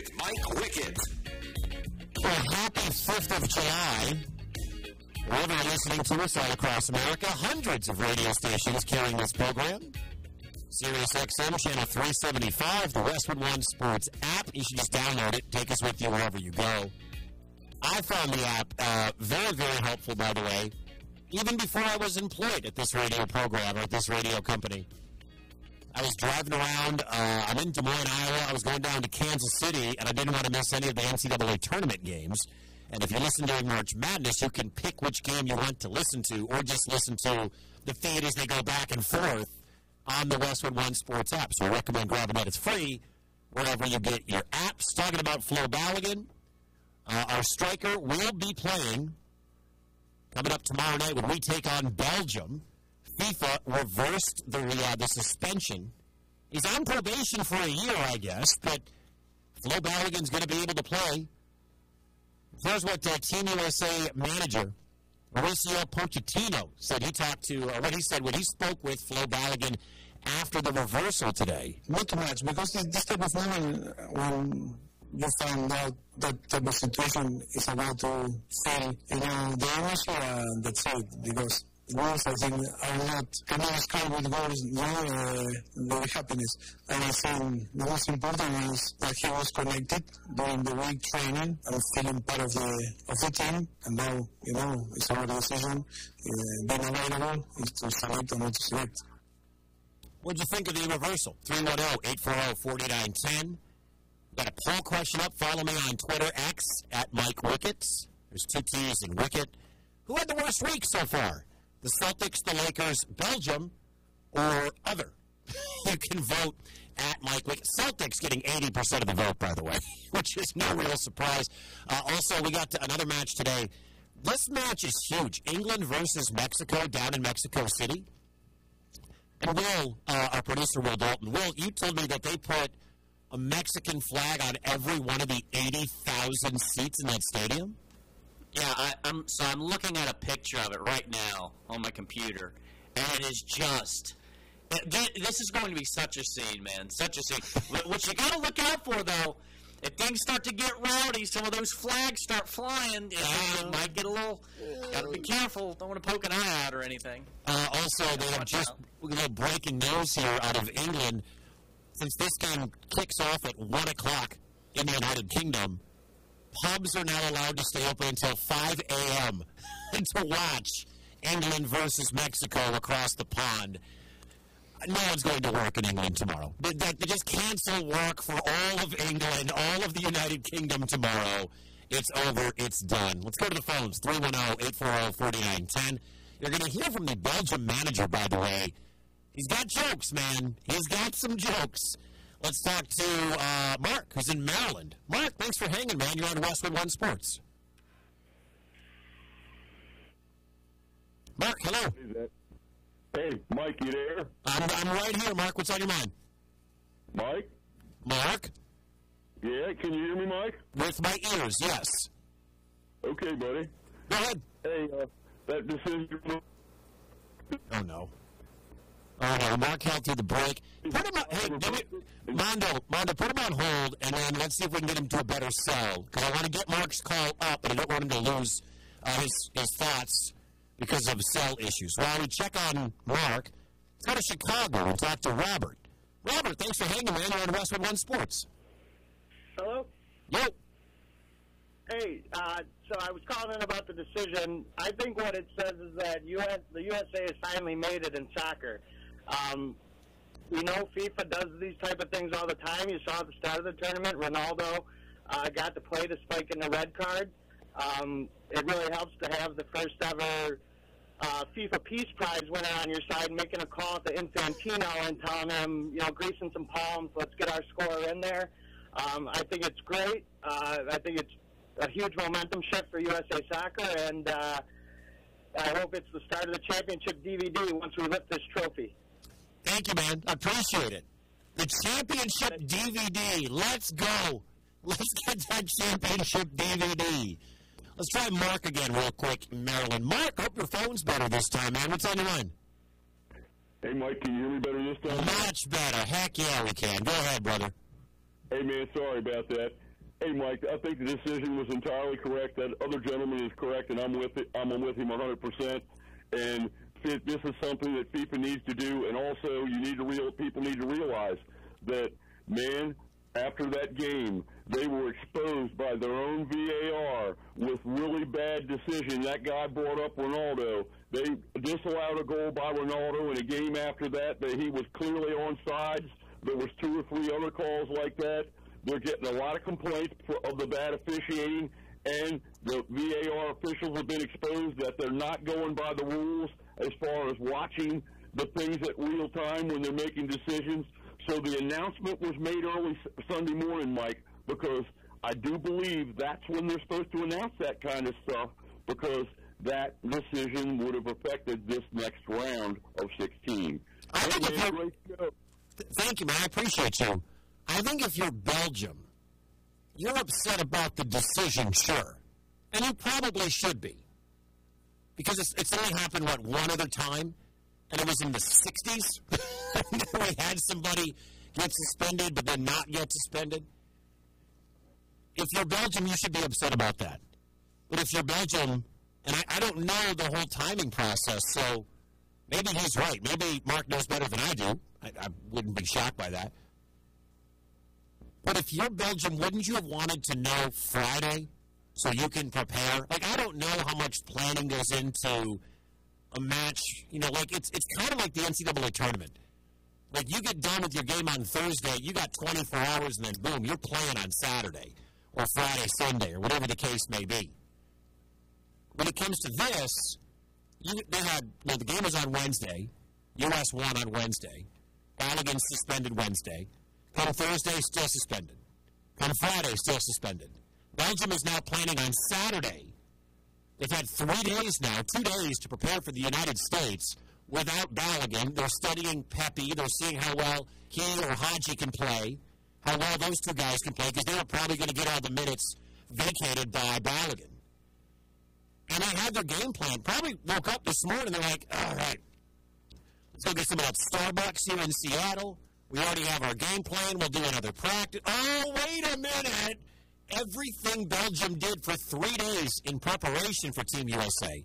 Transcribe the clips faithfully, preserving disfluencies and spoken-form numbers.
with Mike Wickett. Well, happy fifth of July. Wherever you're listening to us all across America, hundreds of radio stations carrying this program. Sirius X M, channel three seventy-five, the Westwood One Sports app. You should just download it. Take us with you wherever you go. I found the app uh, very, very helpful, by the way, even before I was employed at this radio program or at this radio company. I was driving around. Uh, I'm in Des Moines, Iowa. I was going down to Kansas City, and I didn't want to miss any of the N C double A tournament games. And if you listen during March Madness, you can pick which game you want to listen to or just listen to the feed as they go back and forth on the Westwood One Sports app. So I recommend grabbing that. It's free wherever you get your apps. Talking about Flo Balogun, uh, our striker will be playing coming up tomorrow night when we take on Belgium. FIFA reversed the uh, the suspension. He's on probation for a year, I guess, but Flo Balogun's going to be able to play. Here's what uh, Team U S A manager Mauricio Pochettino said. He talked to, uh, what he said when he spoke with Flo Balogun after the reversal today. Not too much, because this type of moment, when you find out that type of situation is about to fail, you know, the issue, uh, that's it, because goals, I think, are not, cannot score with goals, no, uh, the happiness. And I think the most important is that he was connected during the week training and feeling part of the of the team. And now, you know, it's our decision. Uh, being available is to select or not to select. What did you think of the reversal? three one zero, eight four zero, four nine one zero. Got a poll question up. Follow me on Twitter, X, at Mike Wickett. There's two T's in Wickett. Who had the worst week so far? The Celtics, the Lakers, Belgium, or other? You can vote at Mike Wickett. Celtics getting eighty percent of the vote, by the way, which is no real surprise. Uh, also, we got to another match today. This match is huge. England versus Mexico down in Mexico City. And Will, uh, our producer, Will Dalton, Will, you told me that they put a Mexican flag on every one of the eighty thousand seats in that stadium? Yeah, I, I'm so I'm looking at a picture of it right now on my computer, and it is just it, this is going to be such a scene, man, such a scene. What you got to look out for, though, if things start to get rowdy, some of those flags start flying, you know, it might get a little. Got to be careful. Don't want to poke an eye out or anything. Uh, also, they have just a little breaking news here out of England. Since this game kicks off at one o'clock in the United Kingdom, pubs are now allowed to stay open until five a.m. to watch England versus Mexico across the pond. No one's going to work in England tomorrow. They, they, they just cancel work for all of England, all of the United Kingdom tomorrow. It's over. It's done. Let's go to the phones. three one zero, eight four zero, four nine one zero. You're going to hear from the Belgium manager, by the way. He's got jokes, man. He's got some jokes. Let's talk to uh, Mark, who's in Maryland. Mark, thanks for hanging, man. You're on Westwood One Sports. Mark, hello. Hey, Mike, you there? I'm, I'm right here, Mark. What's on your mind? Mike? Mark? Yeah, can you hear me, Mike? With my ears, yes. Okay, buddy. Go ahead. Hey, uh, that decision... Oh, no. Oh, no. Mark held through the break. Put him on... Hey, give me... Mondo, Mondo, put him on hold, and then let's see if we can get him to a better cell. Because I want to get Mark's call up, and I don't want him to lose uh, his, his thoughts because of cell issues. While we check on Mark, let's go to Chicago and talk to Robert. Robert, thanks for hanging, man. You're on Westwood One Sports. Hello? Yo. Hey, uh, so I was calling in about the decision. I think what it says is that U S, the U S A has finally made it in soccer. Um, we know FIFA does these type of things all the time. You saw at the start of the tournament, Ronaldo uh, got to play despite getting a red card. Um, it really helps to have the first ever uh, FIFA Peace Prize winner on your side, making a call to Infantino and telling him, you know, greasing some palms, let's get our score in there. Um, I think it's great. Uh, I think it's a huge momentum shift for U S A Soccer, and uh, I hope it's the start of the championship D V D once we lift this trophy. Thank you, man. I appreciate it. The championship D V D. Let's go. Let's get that championship D V D. Let's try Mark again real quick in Maryland. Mark, I hope your phone's better this time, man. What's on your mind? Hey, Mike, can you hear me better this time? Much better. Heck yeah, we can. Go ahead, brother. Hey, man, sorry about that. Hey, Mike, I think the decision was entirely correct. That other gentleman is correct, and I'm with it. I'm with him one hundred percent. And this is something that FIFA needs to do, and also you need to real people need to realize that, man, after that game, they were exposed by their own V A R with really bad decision. That guy brought up Ronaldo. They disallowed a goal by Ronaldo in a game after that that he was clearly onside. There was two or three other calls like that. They're getting a lot of complaints for, of the bad officiating, and the V A R officials have been exposed that they're not going by the rules as far as watching the things at real time when they're making decisions. So the announcement was made early Sunday morning, Mike, because I do believe that's when they're supposed to announce that kind of stuff, because that decision would have affected this next round of sixteen. I think hey, if man, you're, great show. thank you, man. I appreciate you. I think if you're Belgium, you're upset about the decision, sure. And you probably should be. Because it's, it's only happened, what, one other time? And it was in the sixties? We had somebody get suspended, but then not get suspended. If you're Belgium, you should be upset about that. But if you're Belgium, and I, I don't know the whole timing process, so maybe he's right. Maybe Mark knows better than I do. I, I wouldn't be shocked by that. But if you're Belgium, wouldn't you have wanted to know Friday so you can prepare? Like, I don't know how much planning goes into a match. You know, like, it's it's kind of like the N C double A tournament. Like, you get done with your game on Thursday, you got twenty-four hours, and then boom, you're playing on Saturday or Friday, Sunday, or whatever the case may be. When it comes to this, you, they had, you know, the game was on Wednesday. U S won on Wednesday. Balogun suspended Wednesday. Come Thursday, still suspended. Come Friday, still suspended. Belgium is now planning on Saturday. They've had three days now, two days to prepare for the United States without Balogun. They're studying Pepe. They're seeing how well he or Hadji can play, how well those two guys can play, because they're probably going to get all the minutes vacated by Balogun. And they had their game plan. Probably woke up this morning, they're like, all right, let's go get some of that Starbucks here in Seattle. We already have our game plan. We'll do another practice. Oh, wait a minute. Everything Belgium did for three days in preparation for Team U S A,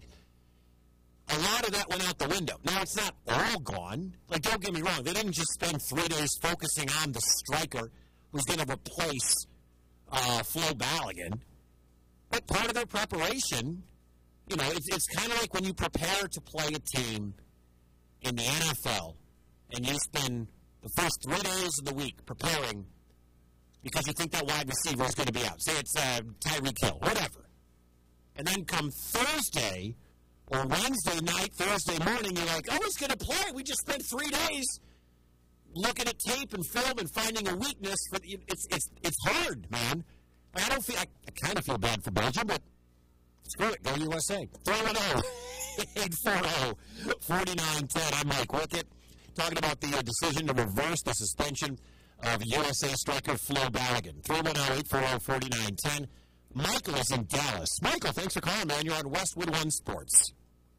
a lot of that went out the window. Now, it's not all gone. Like, don't get me wrong. They didn't just spend three days focusing on the striker who's going to replace uh, Flo Balogun. But part of their preparation, you know, it's, it's kind of like when you prepare to play a team in the N F L and you spend the first three days of the week preparing because you think that wide receiver is going to be out. Say it's uh, Tyreek Hill, whatever. And then come Thursday or Wednesday night, Thursday morning, you're like, oh, he's going to play. We just spent three days looking at tape and film and finding a weakness. But it's it's it's hard, man. I don't feel. I, I kind of feel bad for Belgium, but screw it. Go U S A. three one zero, eight four zero, four nine ten. I'm Mike Wickett, talking about the uh, decision to reverse the suspension of U S A striker Flo Balogun. three one zero, eight four zero, four nine one zero. Michael is in Dallas. Michael, thanks for calling, man. You're on Westwood One Sports.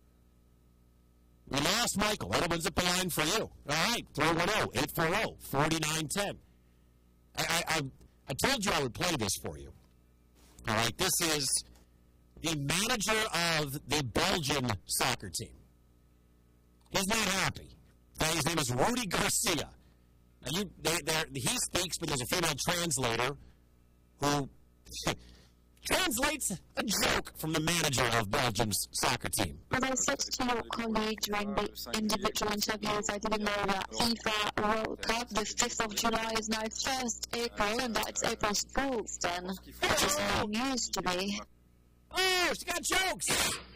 We lost Michael. That opens up the line for you. All right, three one zero, eight four zero, four nine one zero. I, I, I, I told you I would play this for you. All right, this is the manager of the Belgian soccer team. He's not happy. Okay, his name is Rudy Garcia. Now you, they, he speaks, but there's a female translator who translates a joke from the manager of Belgium's soccer team. As I said to your colleague during the individual interviews, I didn't know that FIFA World Cup, the fifth of July, is now first April, and that it's April's Fool's then, which is no news to me. Oh, she got jokes!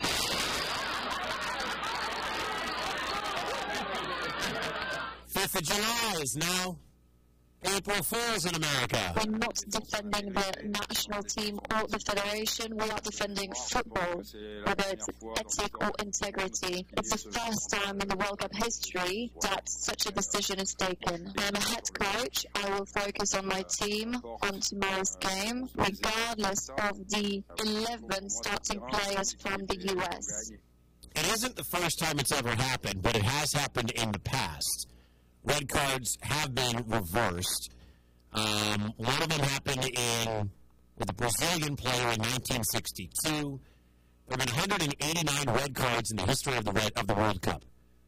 fifth of July is now April Fools in America. We're not defending the national team or the federation. We are defending football, whether it's ethic or integrity. It's the first time in the World Cup history that such a decision is taken. I'm a head coach. I will focus on my team on tomorrow's game, regardless of the eleven starting players from the U S. It isn't the first time it's ever happened, but it has happened in the past. Red cards have been reversed. Um, one of them happened in, Brazilian player in nineteen sixty-two. There have been one hundred eighty-nine red cards in the history of the red, of the World Cup.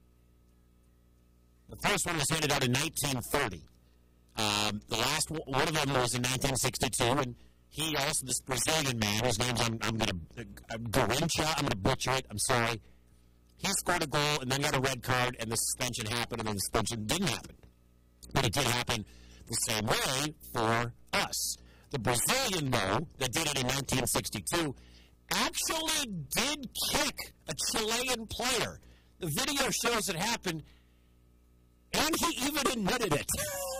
The first one was handed out in nineteen thirty. Um, the last one, one of them was in nineteen sixty-two, and he also, this Brazilian man, whose name's I'm, I'm going to, uh, Garincha, I'm going to butcher it, I'm sorry. He scored a goal and then got a red card, and the suspension happened, and then the suspension didn't happen. But it did happen the same way for us. The Brazilian, though, that did it in nineteen sixty-two, actually did kick a Chilean player. The video shows it happened, and he even admitted it.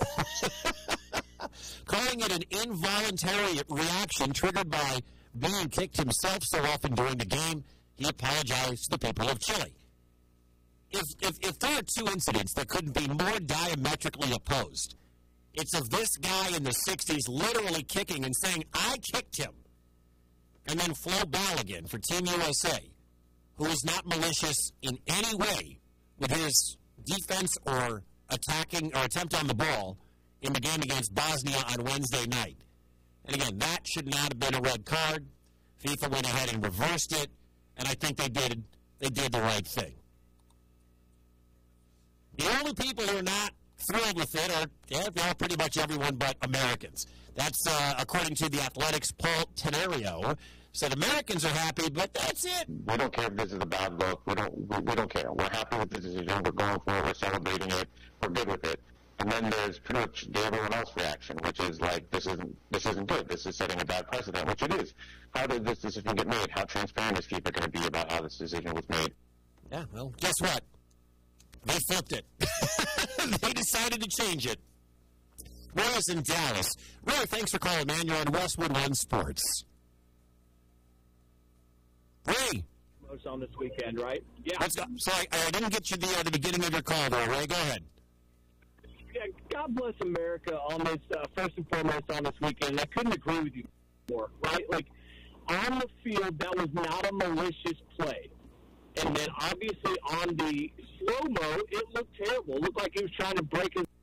Calling it an involuntary reaction triggered by being kicked himself so often during the game, he apologized to the people of Chile. If, if, if there are two incidents that couldn't be more diametrically opposed, it's of this guy in the sixties literally kicking and saying, I kicked him. And then Flo Balogun for Team U S A, who is not malicious in any way with his defense or attacking or attempt on the ball in the game against Bosnia on Wednesday night. And again, that should not have been a red card. FIFA went ahead and reversed it, and I think they did they did the right thing. The only people who are not thrilled with it are yeah, well, pretty much everyone but Americans. That's uh, according to the Athletics' Paul Tenario. Said Americans are happy, but that's it. We don't care if this is a bad look. We don't. We, we don't care. We're happy with the decision. We're going for it. We're celebrating it. We're good with it. And then there's pretty much the everyone else reaction, which is like, this isn't this isn't good. This is setting a bad precedent, which it is. How did this decision get made? How transparent is FIFA going to be about how this decision was made? Yeah. Well, guess what? They flipped it. They decided to change it. Roy's in Dallas. Roy, thanks for calling, man. You're on Westwood One Sports. Ray. On this weekend, right? Yeah. Let's go. Sorry, I didn't get you the, uh, the beginning of your call there, Ray. Go ahead. Yeah, God bless America on this, uh, first and foremost, on this weekend. I couldn't agree with you more, right? Like, on the field, that was not a malicious play. And then, obviously, on the slow-mo, it looked terrible. It looked like he was trying to break his...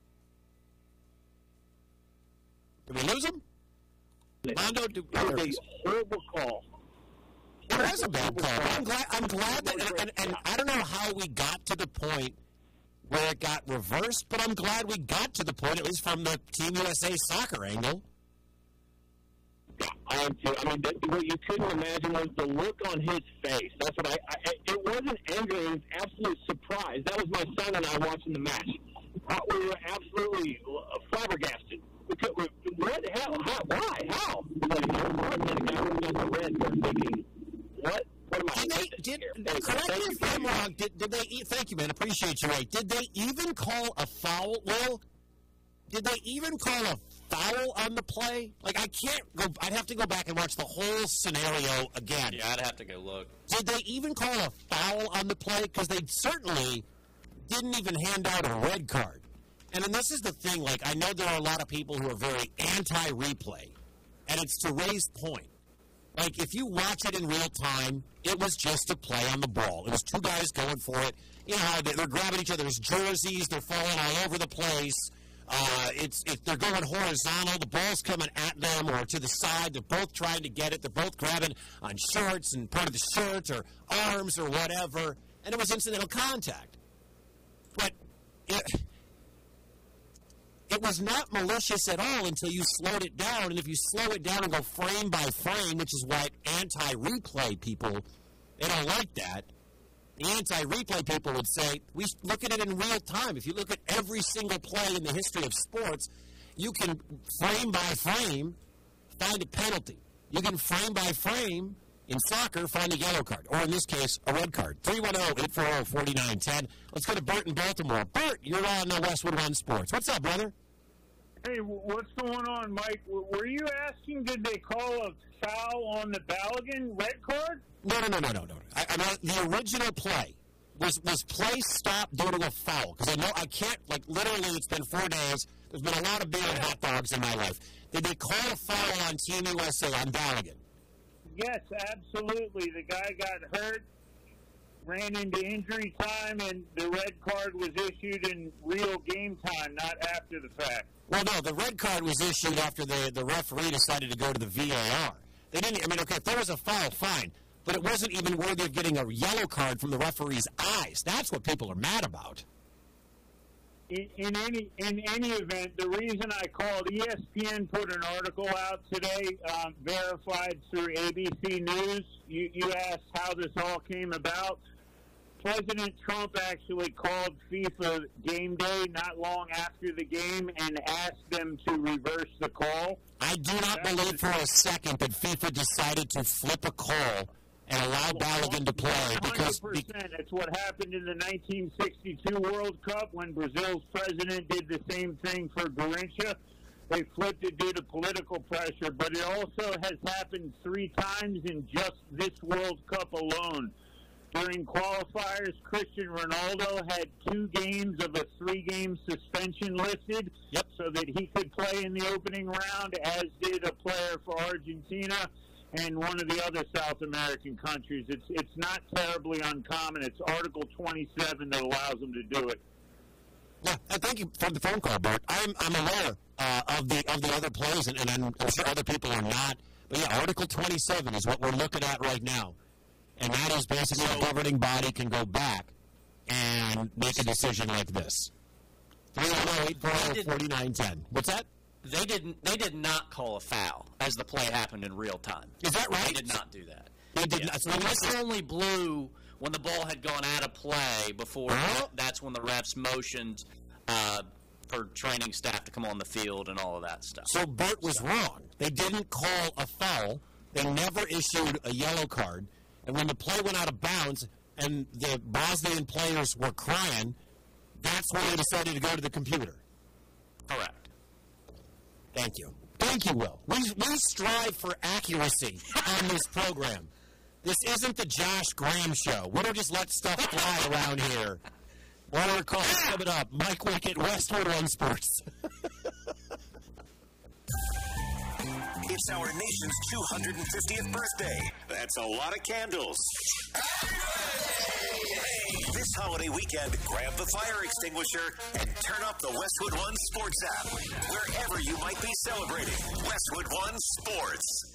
Did we lose him? Mondo, did, it was a horrible call. It was a bad call. I'm glad, I'm glad that, and, and, and I don't know how we got to the point where it got reversed, but I'm glad we got to the point, at least from the Team U S A soccer angle. Yeah, I am too. I mean, the, what you couldn't imagine was the look on his face. That's what I, I it wasn't anger, it was absolute surprise. That was my son and I watching the match. Uh, we were absolutely flabbergasted. We could, we, what the hell? How? Why? How? Like, and then the guy who got the red, we're thinking, what? What am I did they, did, correct me if I'm wrong, did, did they, thank you, man, appreciate you, Ray. Did they even call a foul, Will? Did they even call a foul on the play? Like, I can't go, I'd have to go back and watch the whole scenario again. Yeah, I'd have to go look. Did they even call a foul on the play? Because they certainly didn't even hand out a red card. And then this is the thing, like, I know there are a lot of people who are very anti-replay, and it's to Ray's point. Like, if you watch it in real time, it was just a play on the ball. It was two guys going for it. You know, they're grabbing each other's jerseys. They're falling all over the place. Uh, it's it, they're going horizontal. The ball's coming at them or to the side. They're both trying to get it. They're both grabbing on shirts and part of the shirt or arms or whatever. And it was incidental contact. But it, it was not malicious at all until you slowed it down. And if you slow it down and go frame by frame, which is why anti-replay people, they don't like that. The anti-replay people would say, we look at it in real time. If you look at every single play in the history of sports, you can, frame by frame, find a penalty. You can, frame by frame, in soccer, find a yellow card. Or in this case, a red card. three one zero, eight four zero, four nine one zero. Let's go to Bert in Baltimore. Bert, you're on uh, Westwood One Sports. What's up, brother? Hey, what's going on, Mike? Were you asking, did they call a foul on the Balogun red card? No, no, no, no, no, no. I, I mean, the original play was was play stopped due to a foul. Because I know I can't, like, literally, it's been four days. There's been a lot of beer and hot dogs in my life. Did they call a foul on Team U S A on Balogun? Yes, absolutely. The guy got hurt. ran into injury time, and the red card was issued in real game time, not after the fact. Well, no, the red card was issued after the, the referee decided to go to the V A R. They didn't, I mean, okay, if there was a foul, fine, but it wasn't even worthy of getting a yellow card from the referee's eyes. That's what people are mad about. In, in any in any event, the reason I called, E S P N put an article out today, um, verified through A B C News. You, you asked how this all came about. President Trump actually called FIFA Game Day not long after the game and asked them to reverse the call. I do not that believe for a second that FIFA decided to flip a call and allow Balogun to play because one hundred percent. It's what happened in the nineteen sixty-two World Cup when Brazil's president did the same thing for Garrincha. They flipped it due to political pressure, but it also has happened three times in just this World Cup alone. During qualifiers, Cristiano Ronaldo had two games of a three-game suspension listed yep. so that he could play in the opening round, as did a player for Argentina and one of the other South American countries. It's it's not terribly uncommon. It's Article twenty-seven that allows them to do it. Yeah, and thank you for the phone call, Bert. I'm I'm aware uh, of the of the other players, and, and I'm, I'm sure other people are not. But yeah, Article twenty-seven is what we're looking at right now, and that is basically a governing body can go back and make a decision like this. three one zero, eight four zero, four nine one zero. What's that? They didn't. They did not call a foul as the play happened in real time. Is that right? They did not do that. They did yeah. not. So the whistle only blew when the ball had gone out of play. Before uh-huh. that's when the refs motioned uh, for training staff to come on the field and all of that stuff. So Bert was so. wrong. They didn't call a foul. They never issued a yellow card. And when the play went out of bounds and the Bosnian players were crying, that's when they decided to go to the computer. Correct. Thank you. Thank you, Will. We, we strive for accuracy on this program. This isn't the Josh Graham show. We don't just let stuff fly around here. One more call coming up. Mike Wickett, Westwood One Sports. It's our nation's two hundred fiftieth birthday. That's a lot of candles. This holiday weekend, grab the fire extinguisher and turn up the Westwood One Sports app. Wherever you might be celebrating, Westwood One Sports.